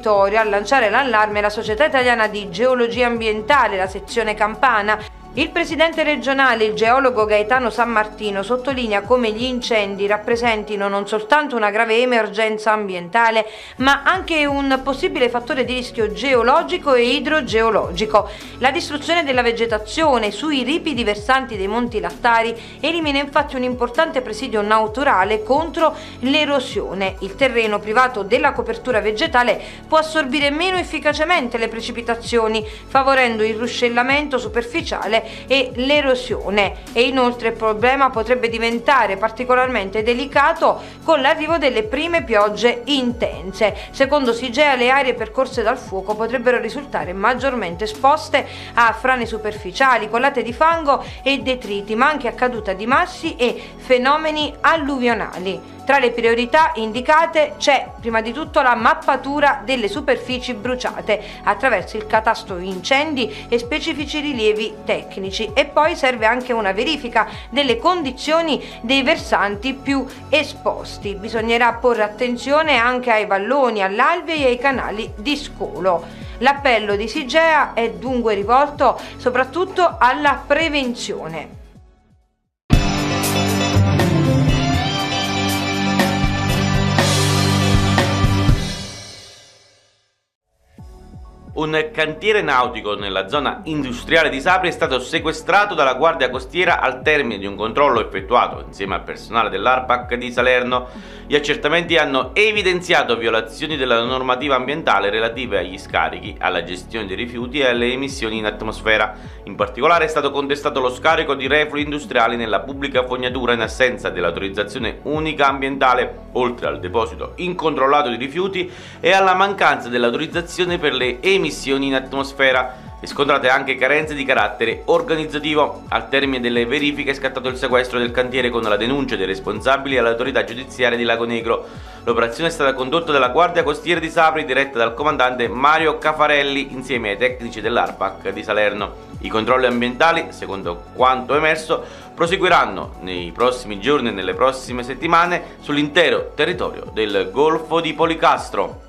territorio. A lanciare l'allarme la Società Italiana di Geologia Ambientale, la sezione campana. Il presidente regionale, il geologo Gaetano Sammartino, sottolinea come gli incendi rappresentino non soltanto una grave emergenza ambientale, ma anche un possibile fattore di rischio geologico e idrogeologico. La distruzione della vegetazione sui ripidi versanti dei Monti Lattari elimina infatti un importante presidio naturale contro l'erosione. Il terreno privato della copertura vegetale può assorbire meno efficacemente le precipitazioni, favorendo il ruscellamento superficiale e l'erosione, e inoltre il problema potrebbe diventare particolarmente delicato con l'arrivo delle prime piogge intense. Secondo SIGEA, le aree percorse dal fuoco potrebbero risultare maggiormente esposte a frane superficiali, colate di fango e detriti, ma anche a caduta di massi e fenomeni alluvionali. Tra le priorità indicate c'è prima di tutto la mappatura delle superfici bruciate attraverso il catasto incendi e specifici rilievi tecnici, e poi serve anche una verifica delle condizioni dei versanti più esposti. Bisognerà porre attenzione anche ai valloni, all'alveo e ai canali di scolo. L'appello di SIGEA è dunque rivolto soprattutto alla prevenzione. Un cantiere nautico nella zona industriale di Sapri è stato sequestrato dalla Guardia Costiera al termine di un controllo effettuato insieme al personale dell'ARPAC di Salerno. Gli accertamenti hanno evidenziato violazioni della normativa ambientale relative agli scarichi, alla gestione dei rifiuti e alle emissioni in atmosfera. In particolare è stato contestato lo scarico di reflui industriali nella pubblica fognatura in assenza dell'autorizzazione unica ambientale, oltre al deposito incontrollato di rifiuti e alla mancanza dell'autorizzazione per le emissioni in atmosfera. Riscontrate anche carenze di carattere organizzativo. Al termine delle verifiche è scattato il sequestro del cantiere con la denuncia dei responsabili all'autorità giudiziaria di Lago Negro. L'operazione è stata condotta dalla Guardia Costiera di Sapri, diretta dal comandante Mario Cafarelli insieme ai tecnici dell'ARPAC di Salerno. I controlli ambientali, secondo quanto emerso, proseguiranno nei prossimi giorni e nelle prossime settimane sull'intero territorio del Golfo di Policastro.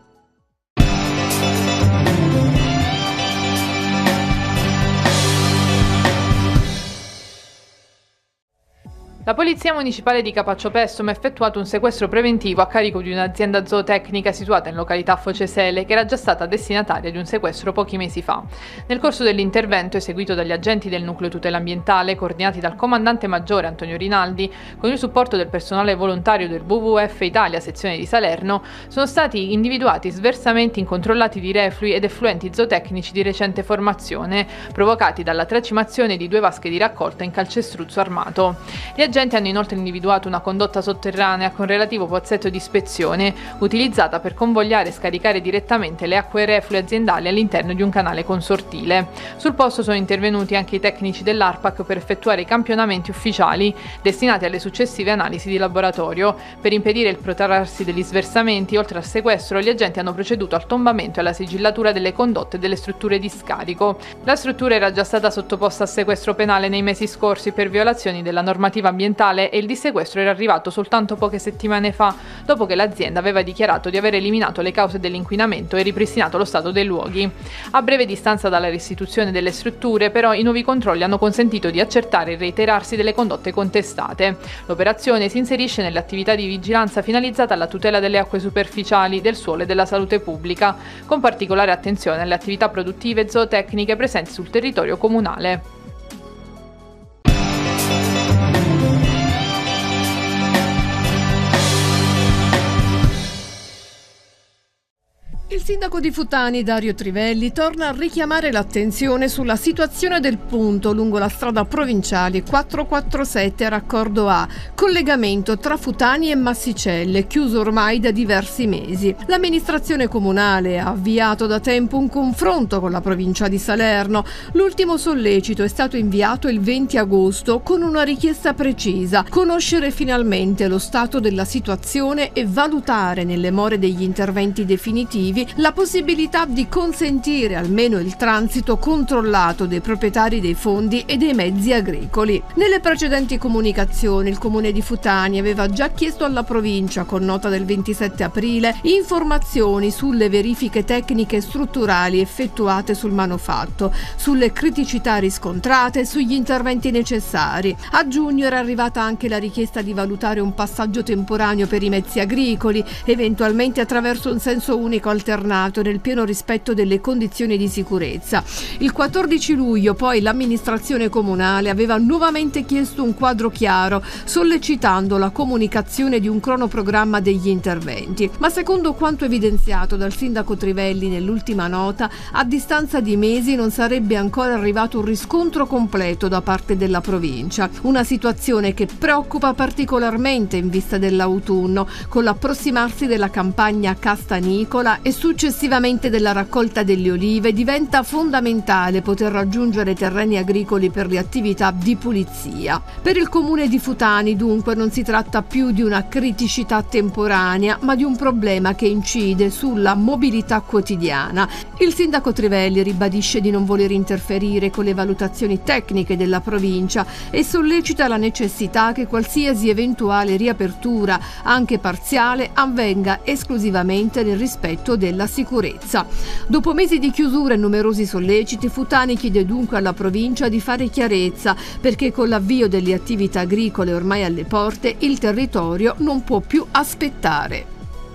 La Polizia Municipale di Capaccio Pessum ha effettuato un sequestro preventivo a carico di un'azienda zootecnica situata in località Focesele, che era già stata destinataria di un sequestro pochi mesi fa. Nel corso dell'intervento, eseguito dagli agenti del Nucleo Tutela Ambientale, coordinati dal comandante maggiore Antonio Rinaldi, con il supporto del personale volontario del WWF Italia, sezione di Salerno, sono stati individuati sversamenti incontrollati di reflui ed effluenti zootecnici di recente formazione, provocati dalla tracimazione di 2 vasche di raccolta in calcestruzzo armato. Gli agenti hanno inoltre individuato una condotta sotterranea con relativo pozzetto di ispezione utilizzata per convogliare e scaricare direttamente le acque reflue aziendali all'interno di un canale consortile. Sul posto sono intervenuti anche i tecnici dell'ARPAC per effettuare i campionamenti ufficiali destinati alle successive analisi di laboratorio. Per impedire il protrarsi degli sversamenti, oltre al sequestro, gli agenti hanno proceduto al tombamento e alla sigillatura delle condotte delle strutture di scarico. La struttura era già stata sottoposta a sequestro penale nei mesi scorsi per violazioni della normativa ambientale e il dissequestro era arrivato soltanto poche settimane fa, dopo che l'azienda aveva dichiarato di aver eliminato le cause dell'inquinamento e ripristinato lo stato dei luoghi. A breve distanza dalla restituzione delle strutture, però, i nuovi controlli hanno consentito di accertare il reiterarsi delle condotte contestate. L'operazione si inserisce nelle attività di vigilanza finalizzata alla tutela delle acque superficiali, del suolo e della salute pubblica, con particolare attenzione alle attività produttive zootecniche presenti sul territorio comunale. Il sindaco di Futani, Dario Trivelli, torna a richiamare l'attenzione sulla situazione del punto lungo la strada provinciale 447 a Raccordo A, collegamento tra Futani e Massicelle, chiuso ormai da diversi mesi. L'amministrazione comunale ha avviato da tempo un confronto con la provincia di Salerno. L'ultimo sollecito è stato inviato il 20 agosto con una richiesta precisa: conoscere finalmente lo stato della situazione e valutare nelle more degli interventi definitivi motivi, la possibilità di consentire almeno il transito controllato dei proprietari dei fondi e dei mezzi agricoli. Nelle precedenti comunicazioni il comune di Futani aveva già chiesto alla provincia, con nota del 27 aprile, informazioni sulle verifiche tecniche e strutturali effettuate sul manufatto, sulle criticità riscontrate e sugli interventi necessari. A giugno era arrivata anche la richiesta di valutare un passaggio temporaneo per i mezzi agricoli, eventualmente attraverso un senso unico alternato nel pieno rispetto delle condizioni di sicurezza. Il 14 luglio poi l'amministrazione comunale aveva nuovamente chiesto un quadro chiaro, sollecitando la comunicazione di un cronoprogramma degli interventi. Ma secondo quanto evidenziato dal sindaco Trivelli nell'ultima nota, a distanza di mesi non sarebbe ancora arrivato un riscontro completo da parte della provincia. Una situazione che preoccupa particolarmente in vista dell'autunno, con l'approssimarsi della campagna castanicola e successivamente della raccolta delle olive. Diventa fondamentale poter raggiungere terreni agricoli per le attività di pulizia. Per il comune di Futani dunque non si tratta più di una criticità temporanea, ma di un problema che incide sulla mobilità quotidiana. Il sindaco Trivelli ribadisce di non voler interferire con le valutazioni tecniche della provincia e sollecita la necessità che qualsiasi eventuale riapertura, anche parziale, avvenga esclusivamente nel rispetto della sicurezza. Dopo mesi di chiusura e numerosi solleciti, Futani chiede dunque alla provincia di fare chiarezza, perché con l'avvio delle attività agricole ormai alle porte il territorio non può più aspettare.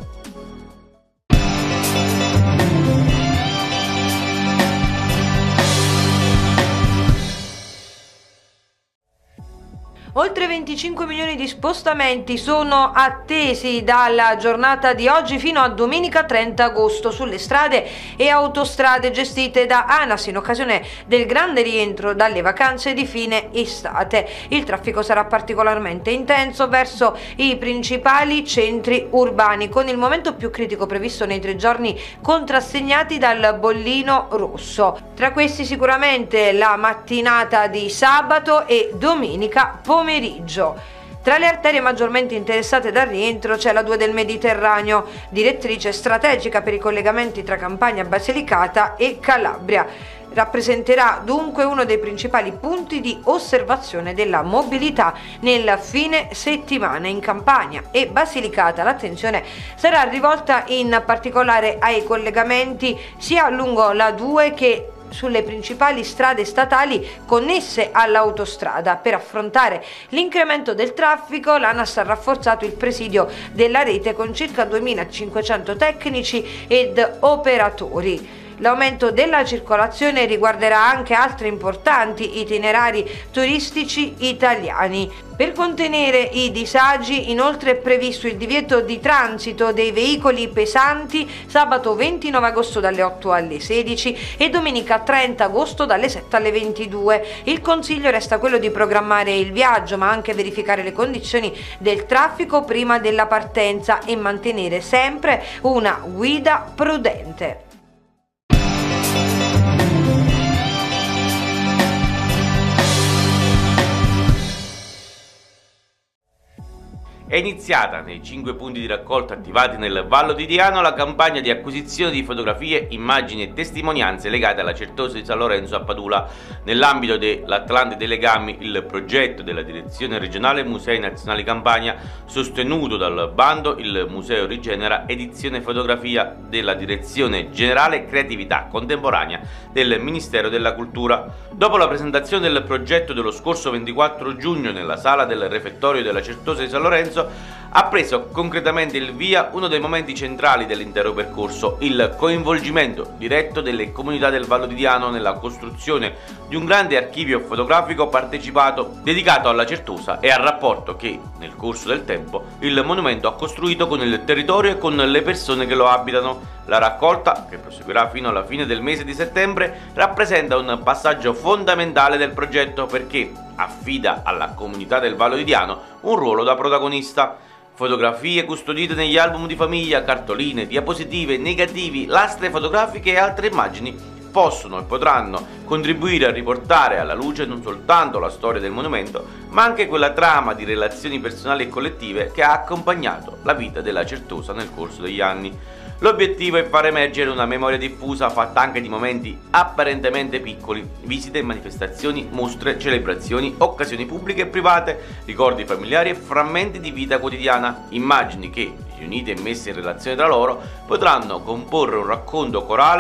Oltre 25 milioni di spostamenti sono attesi dalla giornata di oggi fino a domenica 30 agosto sulle strade e autostrade gestite da ANAS in occasione del grande rientro dalle vacanze di fine estate. Il traffico sarà particolarmente intenso verso i principali centri urbani, con il momento più critico previsto nei 3 giorni contrassegnati dal bollino rosso. Tra questi sicuramente la mattinata di sabato e domenica pomeriggio. Tra le arterie maggiormente interessate dal rientro c'è la 2 del Mediterraneo, direttrice strategica per i collegamenti tra Campania, Basilicata e Calabria. Rappresenterà dunque uno dei principali punti di osservazione della mobilità nel fine settimana. In Campania e Basilicata l'attenzione sarà rivolta in particolare ai collegamenti sia lungo la 2 che sulle principali strade statali connesse all'autostrada. Per affrontare l'incremento del traffico, l'ANAS ha rafforzato il presidio della rete con circa 2500 tecnici ed operatori. L'aumento della circolazione riguarderà anche altri importanti itinerari turistici italiani. Per contenere i disagi, inoltre è previsto il divieto di transito dei veicoli pesanti sabato 29 agosto dalle 8 alle 16 e domenica 30 agosto dalle 7 alle 22. Il consiglio resta quello di programmare il viaggio, ma anche verificare le condizioni del traffico prima della partenza e mantenere sempre una guida prudente. È iniziata nei 5 punti di raccolta attivati nel Vallo di Diano la campagna di acquisizione di fotografie, immagini e testimonianze legate alla Certosa di San Lorenzo a Padula. Nell'ambito dell'Atlante dei Legami, il progetto della Direzione Regionale Musei Nazionali Campania, sostenuto dal bando il Museo Rigenera, edizione fotografia della Direzione Generale Creatività Contemporanea del Ministero della Cultura. Dopo la presentazione del progetto dello scorso 24 giugno nella sala del refettorio della Certosa di San Lorenzo, ha preso concretamente il via uno dei momenti centrali dell'intero percorso: il coinvolgimento diretto delle comunità del Vallo di Diano nella costruzione di un grande archivio fotografico partecipato dedicato alla Certosa e al rapporto che, nel corso del tempo, il monumento ha costruito con il territorio e con le persone che lo abitano. La raccolta, che proseguirà fino alla fine del mese di settembre, rappresenta un passaggio fondamentale del progetto perché affida alla comunità del Vallo di Diano un ruolo da protagonista. Fotografie custodite negli album di famiglia, cartoline, diapositive, negativi, lastre fotografiche e altre immagini possono e potranno contribuire a riportare alla luce non soltanto la storia del monumento, ma anche quella trama di relazioni personali e collettive che ha accompagnato la vita della Certosa nel corso degli anni. L'obiettivo è far emergere una memoria diffusa fatta anche di momenti apparentemente piccoli, visite, manifestazioni, mostre, celebrazioni, occasioni pubbliche e private, ricordi familiari e frammenti di vita quotidiana, immagini che, riunite e messe in relazione tra loro, potranno comporre un racconto corale